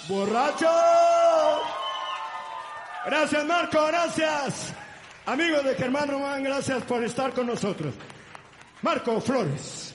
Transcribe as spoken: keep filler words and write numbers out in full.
¡Borracho! Gracias, Marco, gracias. Amigos de Germán Román, gracias por estar con nosotros. Marco Flores.